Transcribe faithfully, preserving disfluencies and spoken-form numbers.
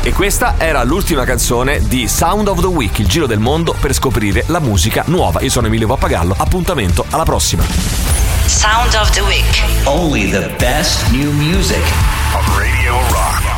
E questa era l'ultima canzone di Sound of the Week, il giro del mondo per scoprire la musica nuova. Io sono Emilio Pappagallo, appuntamento alla prossima. Sound of the Week. Only the best new music on Radio Rock.